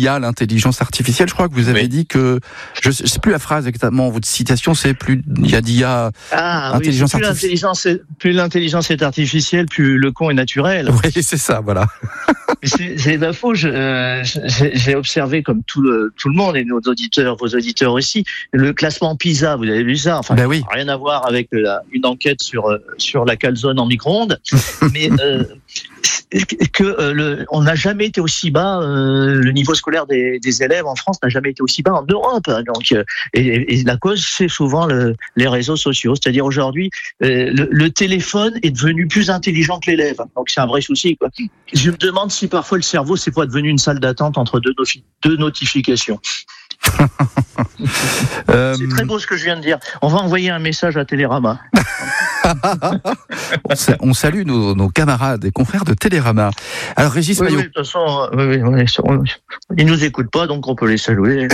l'IA, l'intelligence artificielle. Je crois que vous avez dit que, je sais plus la phrase exactement, votre citation, c'est plus il y a d'IA, intelligence artificielle. Plus l'intelligence est artificielle, plus le con est naturel. Oui, c'est ça, voilà. C'est la faux. J'ai observé comme tout le monde et vos auditeurs aussi, le classement PISA. Vous avez vu ça? Enfin, oui. Rien à voir avec une enquête sur la calzone en micro-ondes, mais on n'a jamais été aussi bas. Le niveau scolaire des élèves en France n'a jamais été aussi bas en Europe. Donc, et la cause, c'est souvent les réseaux sociaux. C'est-à-dire aujourd'hui, le téléphone est devenu plus intelligent que l'élève. Donc c'est un vrai souci, quoi. Je me demande si parfois le cerveau c'est pas devenu une salle d'attente entre deux notifications. C'est très beau ce que je viens de dire. On va envoyer un message à Télérama. On salue nos camarades et confrères de Télérama. Alors Régis Maillot. Oui, de toute façon, ils nous écoutent pas, donc on peut les saluer.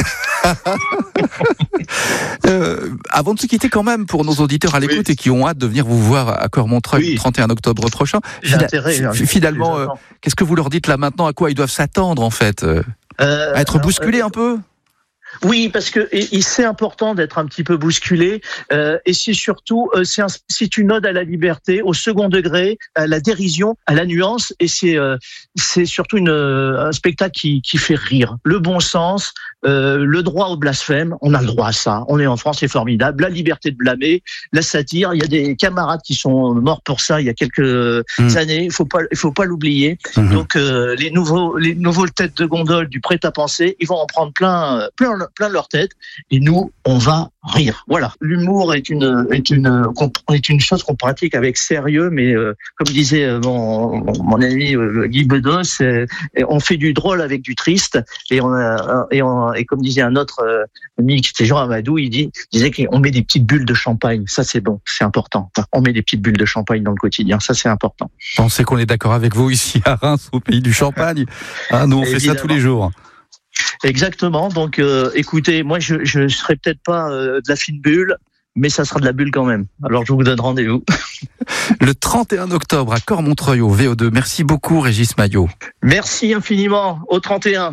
Avant de se quitter quand même, pour nos auditeurs à l'écoute et qui ont hâte de venir vous voir à Cormontreuil le 31 octobre prochain, finalement, qu'est-ce que vous leur dites là maintenant? À quoi ils doivent s'attendre en fait? À être bousculés un peu? Oui, parce que c'est important d'être un petit peu bousculé, et c'est surtout c'est une ode à la liberté, au second degré, à la dérision, à la nuance, et c'est surtout un spectacle qui fait rire. Le bon sens, le droit au blasphème, on a le droit à ça. On est en France, c'est formidable. La liberté de blâmer, la satire. Il y a des camarades qui sont morts pour ça il y a quelques années. Il faut pas l'oublier. Donc les nouveaux têtes de gondole du prêt-à-penser, ils vont en prendre plein de leur tête, et nous, on va rire. Voilà. L'humour est une chose qu'on pratique avec sérieux, mais comme disait mon ami Guy Bedos, on fait du drôle avec du triste, et comme disait un autre ami, c'était Jean Amadou, il disait qu'on met des petites bulles de champagne. Ça, c'est bon, c'est important. On met des petites bulles de champagne dans le quotidien. Ça, c'est important. On sait qu'on est d'accord avec vous ici à Reims, au pays du champagne. Nous, on fait ça tous les jours. Exactement. Donc, écoutez, moi, je serai peut-être pas de la fine bulle, mais ça sera de la bulle quand même. Alors, je vous donne rendez-vous. Le 31 octobre à Cormontreuil au VO2. Merci beaucoup, Régis Maillot. Merci infiniment. Au 31.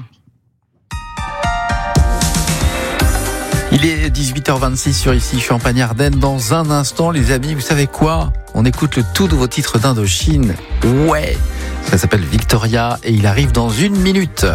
Il est 18h26 sur Ici Champagne-Ardenne. Dans un instant, les amis, vous savez quoi? On écoute le tout nouveau titre d'Indochine. Ouais, ça s'appelle Victoria et il arrive dans 1 minute.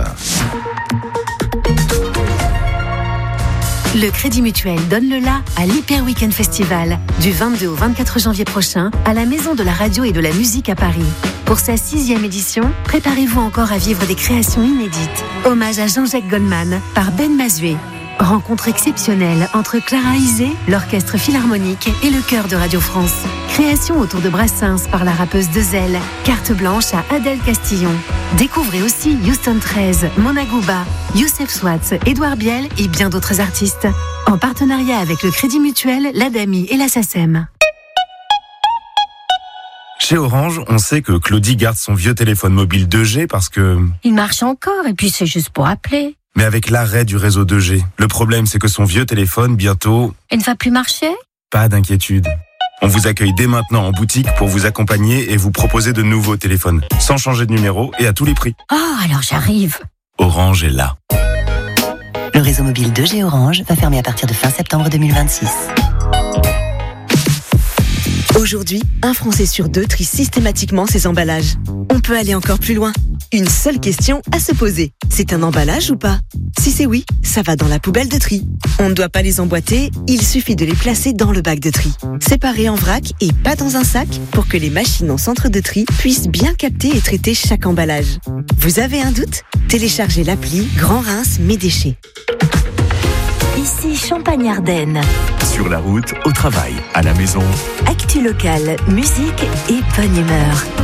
Le Crédit Mutuel donne le la à l'Hyper Weekend Festival du 22 au 24 janvier prochain à la Maison de la Radio et de la Musique à Paris. Pour sa 6e édition, préparez-vous encore à vivre des créations inédites. Hommage à Jean-Jacques Goldman par Ben Mazué. Rencontre exceptionnelle entre Clara Isé, l'Orchestre Philharmonique et le Chœur de Radio France. Création autour de Brassens par la rappeuse Dezel. Carte blanche à Adèle Castillon. Découvrez aussi Houston 13, Mona Gouba, Youssef Swatz, Édouard Biel et bien d'autres artistes. En partenariat avec le Crédit Mutuel, l'ADAMI et la SACEM. Chez Orange, on sait que Claudie garde son vieux téléphone mobile 2G parce que... Il marche encore et puis c'est juste pour appeler. Mais avec l'arrêt du réseau 2G, le problème c'est que son vieux téléphone, bientôt... Il ne va plus marcher ? Pas d'inquiétude. On vous accueille dès maintenant en boutique pour vous accompagner et vous proposer de nouveaux téléphones, sans changer de numéro et à tous les prix. Oh, alors j'arrive. Orange est là. Le réseau mobile 2G Orange va fermer à partir de fin septembre 2026. Aujourd'hui, un Français sur 2 trie systématiquement ses emballages. On peut aller encore plus loin. Une seule question à se poser. C'est un emballage ou pas ? Si c'est oui, ça va dans la poubelle de tri. On ne doit pas les emboîter, il suffit de les placer dans le bac de tri. Séparés en vrac et pas dans un sac pour que les machines en centre de tri puissent bien capter et traiter chaque emballage. Vous avez un doute ? Téléchargez l'appli Grand Reims Mes Déchets. Ici Champagne-Ardenne. Sur la route, au travail, à la maison. Actu locale, musique et bonne humeur.